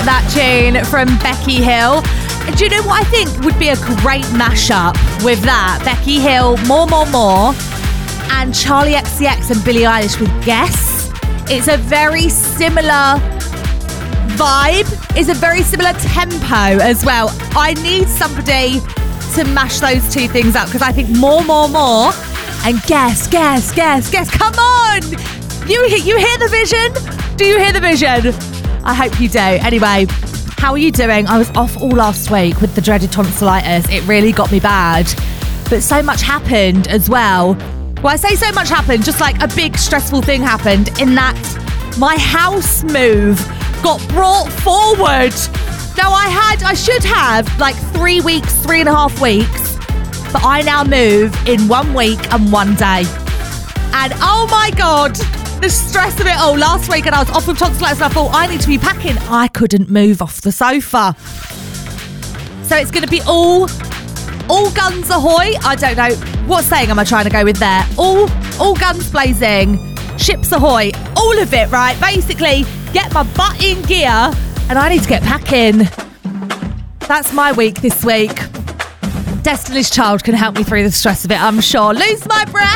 That tune from Becky Hill. Do you know what I think would be a great mashup with that? Becky Hill, More, and Charlie XCX and Billie Eilish with Guess. It's a very similar vibe. It's a very similar tempo as well. I need somebody to mash those two things up because I think More, and Guess. Come on! You hear the vision? Do you hear the vision? I hope you do. Anyway, how are you doing? I was off all last week with the dreaded tonsillitis. It really got me bad. But so much happened as well. Well, I say so much happened, just like a big stressful thing happened in that my house move got brought forward. Now I should have like 3.5 weeks, but I now move in 1 week and 1 day. And oh my God, the stress of it all. Last week and I was off with tonsillitis and I thought I need to be packing. I couldn't move off the sofa. So it's going to be all guns ahoy. I don't know. What saying am I trying to go with there? All guns blazing, ships ahoy, all of it, right? Basically, get my butt in gear and I need to get packing. That's my week this week. Destiny's Child can help me through the stress of it, I'm sure. Lose my breath.